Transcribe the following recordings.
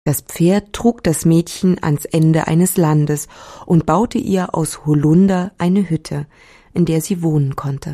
Das Pferd trug das Mädchen ans Ende eines Landes und baute ihr aus Holunder eine Hütte, in der sie wohnen konnte.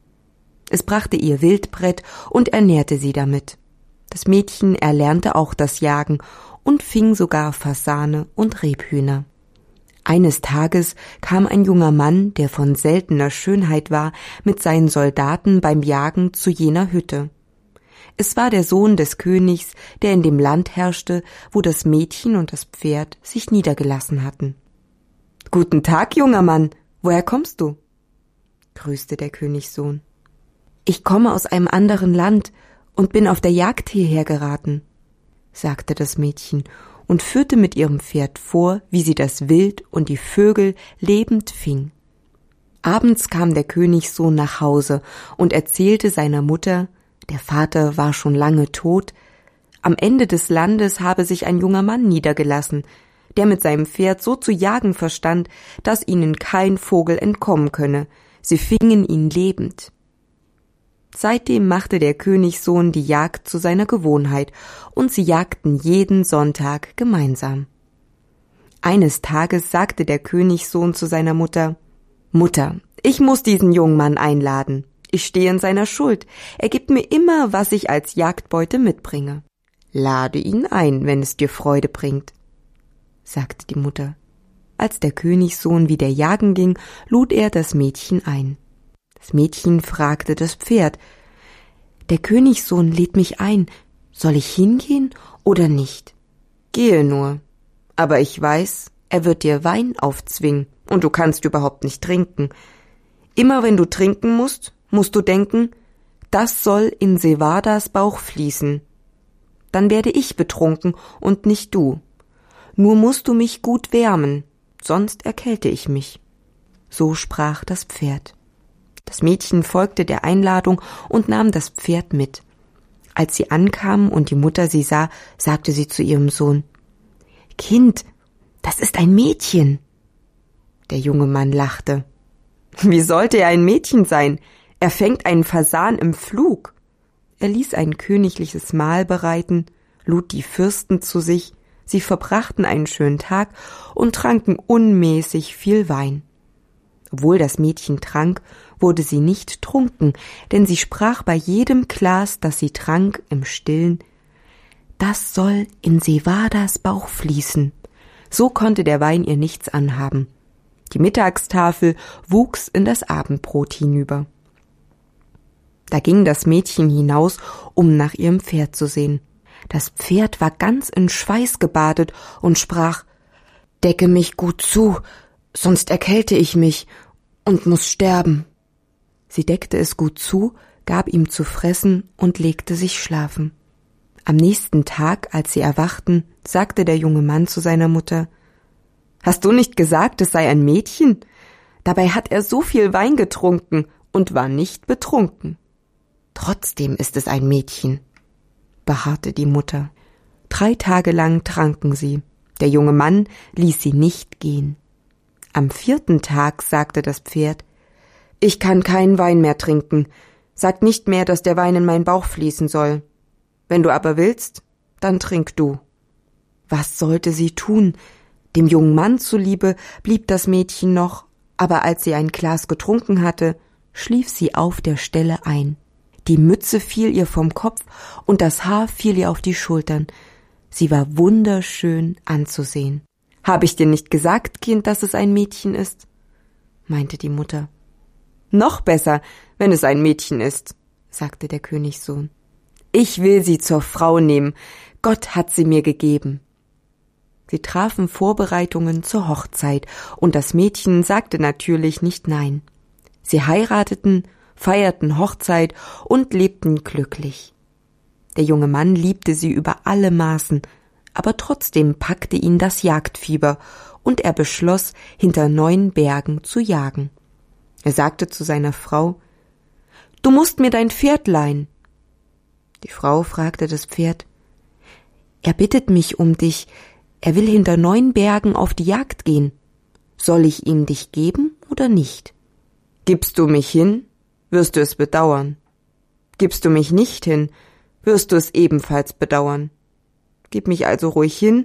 Es brachte ihr Wildbret und ernährte sie damit. Das Mädchen erlernte auch das Jagen und fing sogar Fasane und Rebhühner. Eines Tages kam ein junger Mann, der von seltener Schönheit war, mit seinen Soldaten beim Jagen zu jener Hütte. Es war der Sohn des Königs, der in dem Land herrschte, wo das Mädchen und das Pferd sich niedergelassen hatten. »Guten Tag, junger Mann, woher kommst du?« grüßte der Königssohn. »Ich komme aus einem anderen Land und bin auf der Jagd hierher geraten«, sagte das Mädchen und führte mit ihrem Pferd vor, wie sie das Wild und die Vögel lebend fing. Abends kam der Königssohn nach Hause und erzählte seiner Mutter, der Vater war schon lange tot, am Ende des Landes habe sich ein junger Mann niedergelassen, der mit seinem Pferd so zu jagen verstand, dass ihnen kein Vogel entkommen könne, sie fingen ihn lebend. Seitdem machte der Königssohn die Jagd zu seiner Gewohnheit, und sie jagten jeden Sonntag gemeinsam. Eines Tages sagte der Königssohn zu seiner Mutter: »Mutter, ich muss diesen jungen Mann einladen. Ich stehe in seiner Schuld. Er gibt mir immer, was ich als Jagdbeute mitbringe. Lade ihn ein, wenn es dir Freude bringt«, sagte die Mutter. Als der Königssohn wieder jagen ging, lud er das Mädchen ein. Das Mädchen fragte das Pferd: »Der Königssohn lädt mich ein. Soll ich hingehen oder nicht?« »Gehe nur. Aber ich weiß, er wird dir Wein aufzwingen, und du kannst überhaupt nicht trinken. Immer wenn du trinken musst du denken, das soll in Sevadas Bauch fließen. Dann werde ich betrunken und nicht du. Nur musst du mich gut wärmen, sonst erkälte ich mich.« So sprach das Pferd. Das Mädchen folgte der Einladung und nahm das Pferd mit. Als sie ankamen und die Mutter sie sah, sagte sie zu ihrem Sohn: »Kind, das ist ein Mädchen.« Der junge Mann lachte. »Wie sollte er ein Mädchen sein? Er fängt einen Fasan im Flug.« Er ließ ein königliches Mahl bereiten, lud die Fürsten zu sich, sie verbrachten einen schönen Tag und tranken unmäßig viel Wein. Obwohl das Mädchen trank, wurde sie nicht trunken, denn sie sprach bei jedem Glas, das sie trank, im Stillen: »Das soll in Sevadas Bauch fließen.« So konnte der Wein ihr nichts anhaben. Die Mittagstafel wuchs in das Abendbrot hinüber. Da ging das Mädchen hinaus, um nach ihrem Pferd zu sehen. Das Pferd war ganz in Schweiß gebadet und sprach: »Decke mich gut zu, sonst erkälte ich mich und muß sterben.« Sie deckte es gut zu, gab ihm zu fressen und legte sich schlafen. Am nächsten Tag, als sie erwachten, sagte der junge Mann zu seiner Mutter: »Hast du nicht gesagt, es sei ein Mädchen? Dabei hat er so viel Wein getrunken und war nicht betrunken.« »Trotzdem ist es ein Mädchen«, beharrte die Mutter. 3 Tage lang tranken sie. Der junge Mann ließ sie nicht gehen. Am 4. Tag sagte das Pferd: »Ich kann keinen Wein mehr trinken. Sag nicht mehr, dass der Wein in meinen Bauch fließen soll. Wenn du aber willst, dann trink du.« Was sollte sie tun? Dem jungen Mann zuliebe blieb das Mädchen noch, aber als sie ein Glas getrunken hatte, schlief sie auf der Stelle ein. Die Mütze fiel ihr vom Kopf und das Haar fiel ihr auf die Schultern. Sie war wunderschön anzusehen. »Habe ich dir nicht gesagt, Kind, dass es ein Mädchen ist?«, meinte die Mutter. »Noch besser, wenn es ein Mädchen ist«, sagte der Königssohn. »Ich will sie zur Frau nehmen. Gott hat sie mir gegeben.« Sie trafen Vorbereitungen zur Hochzeit, und das Mädchen sagte natürlich nicht nein. Sie heirateten, feierten Hochzeit und lebten glücklich. Der junge Mann liebte sie über alle Maßen, aber trotzdem packte ihn das Jagdfieber, und er beschloss, hinter 9 Bergen zu jagen. Er sagte zu seiner Frau: »Du musst mir dein Pferd leihen.« Die Frau fragte das Pferd: »Er bittet mich um dich, er will hinter 9 Bergen auf die Jagd gehen. Soll ich ihm dich geben oder nicht?« »Gibst du mich hin, wirst du es bedauern. Gibst du mich nicht hin, wirst du es ebenfalls bedauern. Gib mich also ruhig hin,